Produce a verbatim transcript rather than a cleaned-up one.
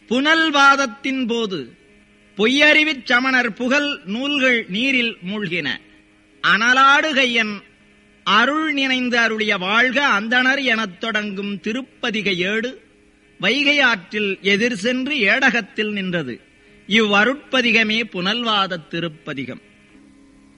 புனல்வாதத்தின் போது பொய்யறிவிச் சமணர் புகழ் நூல்கள் நீரில் மூழ்கின. அனலாடுகையன் அருள் நினைந்து அருளிய வாழ்க அந்தணர் எனத் தொடங்கும் திருப்பதிக ஏடு வைகை ஆற்றில் எதிர் சென்று ஏடகத்தில் நின்றது. இவ்வருட்பதிகமே புனல்வாதத் திருப்பதிகம்.